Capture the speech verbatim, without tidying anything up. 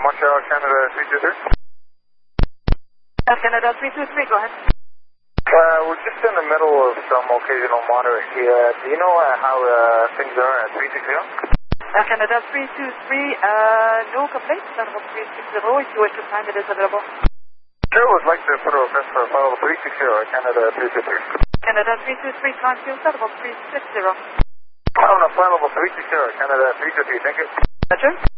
Montreal, Canada three two three. Uh, Canada three two three, go ahead. Uh, we're just in the middle of some occasional monitoring here. Do you know uh, how uh, things are at three six zero? Uh, Canada three two three, uh, no complaints. Animal three six zero, if you wish to time, it is available. Sure, would like to put a request for a file three six zero at Canada three two three. Canada three two three, time to Animal three six zero. Oh, no, file three six zero at Canada three two three, thank you. Roger.